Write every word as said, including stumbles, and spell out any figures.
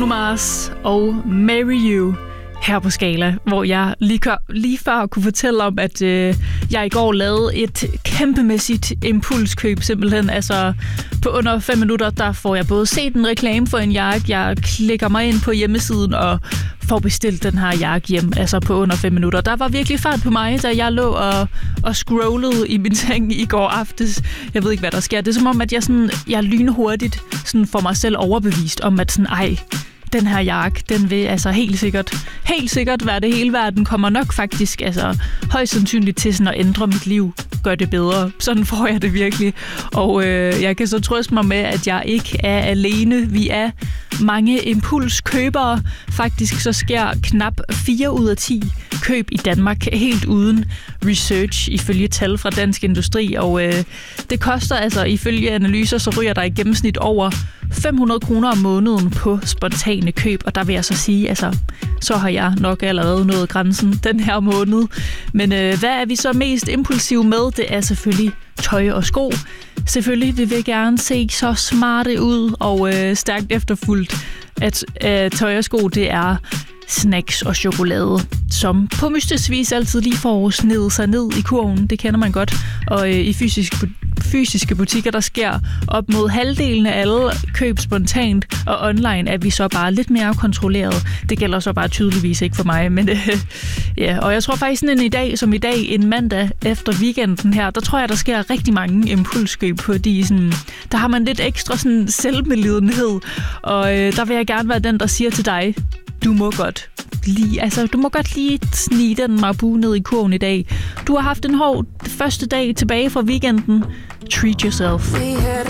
Bruno Mars og Marry You her på Skala, hvor jeg lige, kør, lige før kunne fortælle om, at øh, jeg i går lavede et kæmpemæssigt impulskøb simpelthen. Altså på under fem minutter, der får jeg både set en reklame for en jakke, jeg klikker mig ind på hjemmesiden og får bestilt den her jakke hjem, altså på under fem minutter. Der var virkelig fart på mig, da jeg lå og, og scrollede i min seng i går aftes. Jeg ved ikke, hvad der sker. Det er som om, at jeg, sådan, jeg lynhurtigt sådan får mig selv overbevist om, at sådan, ej, den her jakke, den vil altså helt sikkert, helt sikkert være det hele værd. Den kommer nok faktisk altså, højst sandsynligt til sådan at ændre mit liv, gør det bedre. Sådan får jeg det virkelig. Og øh, jeg kan så trøste mig med, at jeg ikke er alene. Vi er mange impulskøbere. Faktisk så sker knap fire ud af ti køb i Danmark helt uden research, ifølge tal fra Dansk Industri. Og øh, det koster altså, ifølge analyser, så ryger der i gennemsnit over fem hundrede kroner om måneden på spontane køb, og der vil jeg så sige, altså, så har jeg nok allerede nået grænsen den her måned. Men øh, hvad er vi så mest impulsive med? Det er selvfølgelig tøj og sko. Selvfølgelig, vi vil gerne se så smarte ud og øh, stærkt efterfulgt, at øh, tøj og sko, det er snacks og chokolade, som på mystisk vis altid lige får snedet sig ned i kurven. Det kender man godt. Og øh, i fysiske, fysiske butikker, der sker op mod halvdelen af alle køb spontant, og online er vi så bare lidt mere kontrolleret. Det gælder så bare tydeligvis ikke for mig. Men øh, ja, og jeg tror faktisk sådan en i dag, som i dag, en mandag efter weekenden her, der tror jeg, der sker rigtig mange impulskøb, fordi sådan, der har man lidt ekstra sådan selvmedlidenhed, og øh, der vil jeg gerne være den, der siger til dig, du må godt lige, altså, du må godt lige snige den Marabu ned i kurven i dag. Du har haft en hård første dag tilbage fra weekenden. Treat yourself.